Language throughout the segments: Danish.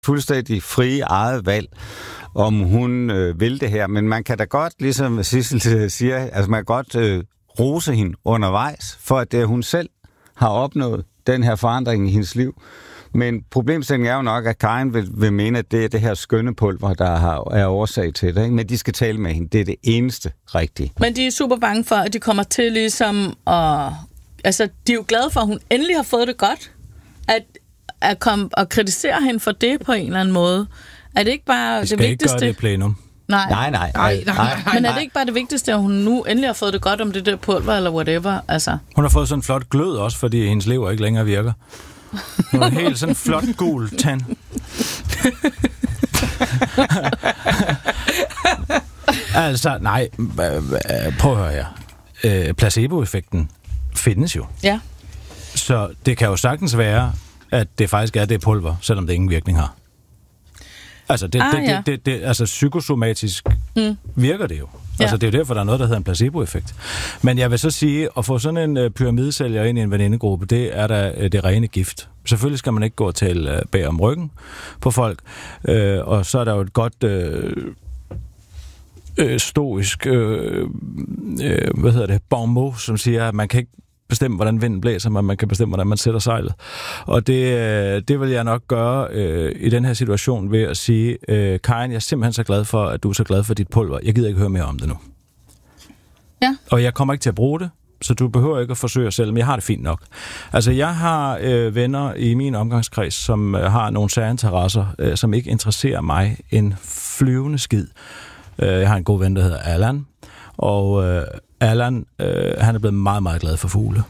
fuldstændig frie eget valg, om hun vil det her. Men man kan da godt, ligesom Sissel siger, altså man kan godt rose hende undervejs, for at det hun selv har opnået den her forandring i hendes liv. Men problemstillingen er jo nok, at Karin vil mene, at det er det her skønne pulver, der er årsag til det. Ikke? Men de skal tale med hende. Det er det eneste rigtige. Men de er super bange for, at de kommer til ligesom at... Altså, de er jo glade for, at hun endelig har fået det godt. At komme og kritisere hende for det på en eller anden måde. Er det ikke bare det vigtigste? Vi skal ikke gøre det i plenum. Nej. Men er det ikke bare det vigtigste, at hun nu endelig har fået det godt om det der pulver, eller whatever? Altså. Hun har fået sådan en flot glød også, fordi hendes lever ikke længere virker. Hun har en helt sådan flot gul tand. Altså, nej, prøv at høre her. Placeboeffekten findes jo. Ja. Så det kan jo sagtens være, at det faktisk er det pulver, selvom det ingen virkning har. Altså, altså psykosomatisk virker det jo. Ja. Altså, det er jo derfor, der er noget, der hedder en placeboeffekt. Men jeg vil så sige, at få sådan en pyramidesælger ind i en venindegruppe, det er da det rene gift. Selvfølgelig skal man ikke gå og tale bag om ryggen på folk, og så er der jo et godt stoisk bon mot, som siger, at man kan ikke bestemme, hvordan vinden blæser, men man kan bestemme, hvordan man sætter sejlet. Og det vil jeg nok gøre i den her situation ved at sige, Karin, jeg er simpelthen så glad for, at du er så glad for dit pulver. Jeg gider ikke høre mere om det nu. Ja. Og jeg kommer ikke til at bruge det, så du behøver ikke at forsøge selv, men jeg har det fint nok. Altså, jeg har venner i min omgangskreds, som har nogle særinteresser, som ikke interesserer mig en flyvende skid. Jeg har en god ven, der hedder Allan, og Allan, han er blevet meget, meget glad for fugle.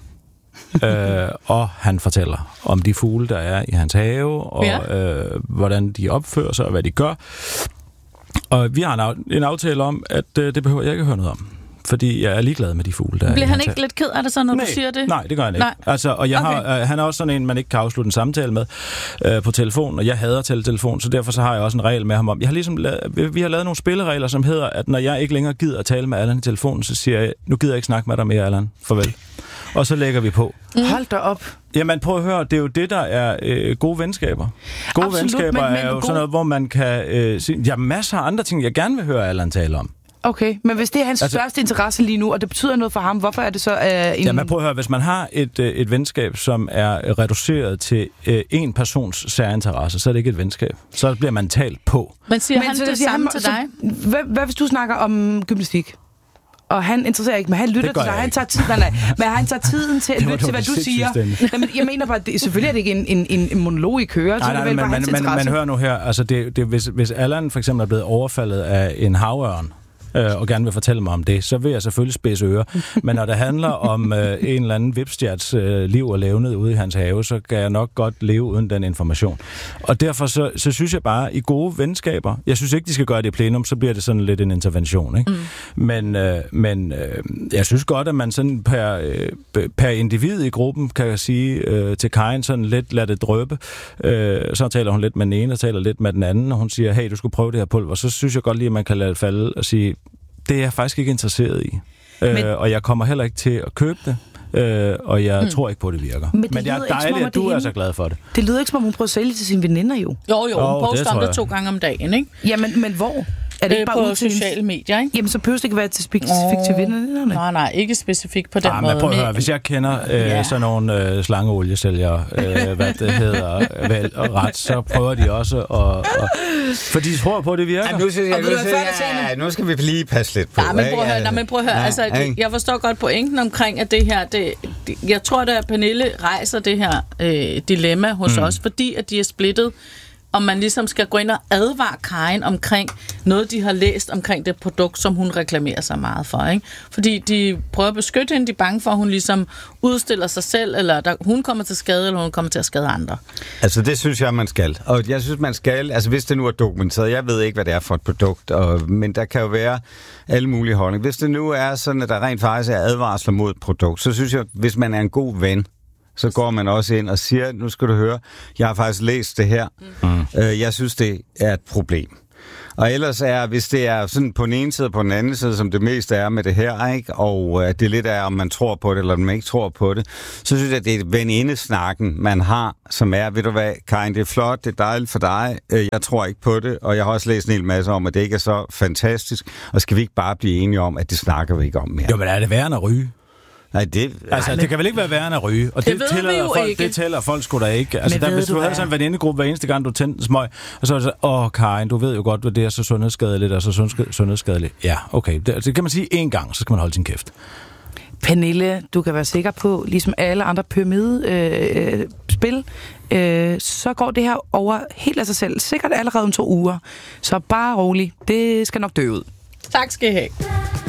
Og han fortæller om de fugle, der er i hans have, og hvordan de opfører sig, og hvad de gør. Og vi har en aftale om, at det behøver jeg ikke høre noget om. Fordi jeg er ligeglad med de fugle, der bliver han ikke lidt ked af det så, når du siger det? Nej, det gør han ikke. Altså, og han er også sådan en, man ikke kan afslutte en samtale med på telefon, og jeg hader telefon, så derfor så har jeg også en regel med ham om. Vi har lavet nogle spilleregler, som hedder, at når jeg ikke længere gider at tale med Allan i telefonen, så siger jeg, nu gider jeg ikke snakke med dig mere, Allan. Farvel. Og så lægger vi på. Hold da op. Jamen prøv at høre, det er jo det, der er gode venskaber. Gode Absolut, venskaber er jo sådan noget, hvor man kan sige, jeg har masser af andre ting, jeg gerne vil høre Allan tale om. Okay, men hvis det er hans største interesse lige nu, og det betyder noget for ham, hvorfor er det så en... Jamen prøv at høre, hvis man har et venskab, som er reduceret til en persons særinteresse, så er det ikke et venskab. Så bliver man talt på. Men siger han det samme til dig? Hvad hvis du snakker om gymnastik? Og han interesserer ikke, men han lytter til dig. Han tager tiden, men han tager tiden til at lytte til, hvad du siger. Jamen, jeg mener bare, selvfølgelig er det ikke en monolog i kører. Nej, men hør nu her. Altså, hvis Allan for eksempel er blevet overfaldet af en havørn, og gerne vil fortælle mig om det, så vil jeg selvfølgelig spidse ører. Men når det handler om en eller anden vipstjerts liv og levnet ude i hans have, så kan jeg nok godt leve uden den information. Og derfor så synes jeg bare, i gode venskaber, jeg synes ikke, de skal gøre det i plenum, så bliver det sådan lidt en intervention, ikke? Men jeg synes godt, at man sådan per individ i gruppen kan sige til Karin sådan lidt, lad det drøbe. Så taler hun lidt med den ene, og taler lidt med den anden, og hun siger, hey, du skulle prøve det her pulver. Så synes jeg godt lige, at man kan lade det falde og sige, det er jeg faktisk ikke interesseret i. Og jeg kommer heller ikke til at købe det. Og jeg tror ikke på, at det virker. Men det er dejligt, at du er så glad for det. Det lyder ikke, som om hun prøver at sælge til sine veninder, jo. Jo, hun poster om det 2 gange om dagen, ikke? Ja, men hvor? Er det ikke bare på sociale medier, ikke? Jamen, så behøver det ikke være specifikt til vennerne. Nej, ikke specifikt på den måde. Men prøv at høre, hvis jeg kender sådan nogle slangeoliesælgere, hvad det hedder, vel og ret, så prøver de også at for de tror på, at det virker. Nu skal vi lige passe lidt på. Men prøv at høre. Altså, jeg forstår godt pointen omkring, at det her, jeg tror, at Pernille rejser det her dilemma hos os, fordi at de er splittet, om man ligesom skal gå ind og advare Karin omkring noget, de har læst omkring det produkt, som hun reklamerer sig meget for, ikke? Fordi de prøver at beskytte hende, de er bange for, at hun ligesom udstiller sig selv, eller hun kommer til skade, eller hun kommer til at skade andre. Altså, det synes jeg, man skal. Og jeg synes, man skal, altså hvis det nu er dokumenteret, jeg ved ikke, hvad det er for et produkt, men der kan jo være alle mulige holdninger. Hvis det nu er sådan, at der rent faktisk er advarsler mod et produkt, så synes jeg, hvis man er en god ven, så går man også ind og siger, nu skal du høre, jeg har faktisk læst det her. Jeg synes, det er et problem. Og ellers hvis det er sådan på den ene side og på den anden side, som det meste er med det her, ikke? Og det lidt er, om man tror på det, eller om man ikke tror på det, så synes jeg, at det er venindesnakken, man har, som er, ved du hvad, Karin, det er flot, det er dejligt for dig, jeg tror ikke på det, og jeg har også læst en hel masse om, at det ikke er så fantastisk, og skal vi ikke bare blive enige om, at det snakker vi ikke om mere? Jo, men er det værre end at ryge? Nej, det kan vel ikke være værre end at ryge, og det tæller folk sgu da ikke. Altså, hvis du havde sådan en venindegruppe hver eneste gang, du tændte en smøg, og så var det så, Karin, du ved jo godt, hvad det er så sundhedsskadeligt, og så sundhedsskadeligt. Ja, okay. Det kan man sige én gang, så skal man holde sin kæft. Pernille, du kan være sikker på, ligesom alle andre pyramidespil, så går det her over helt af sig selv. Sikkert allerede om 2 uger. Så bare rolig. Det skal nok dø ud. Tak skal I have.